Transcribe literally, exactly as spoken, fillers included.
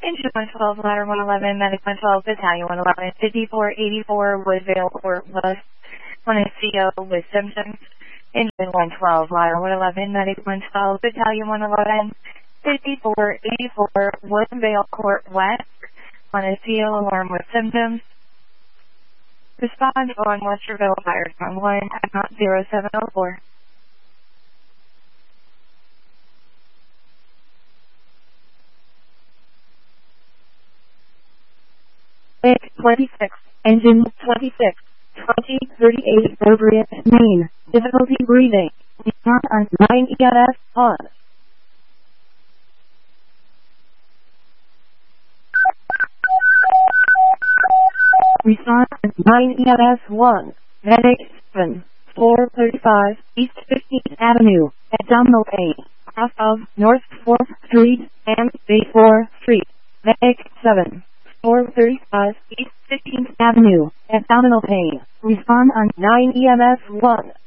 Engine one twelve, ladder one eleven, medic one twelve, battalion one eleven, fifty-four eighty-four, Woodvale, Fort West, one is C O with symptoms. Engine one twelve, ladder one eleven, medic one twelve, battalion one eleven, fifty-four eighty-four, Woodvale, Fort West, one is C O, alarm with symptoms. Respond on Westerville Fire Zone one at zero seven zero four. twenty-six, engine twenty-six, twenty thirty-eight, appropriate, main, difficulty breathing, not on nine E M S, on. Respond nine E M S one, medic seven, four thirty-five, East fifteenth Avenue, abdominal pain, cross of North fourth Street and Bay fourth Street, medic seven. four thirty-five East fifteenth Avenue, abdominal pain. Respond on nine E M S one.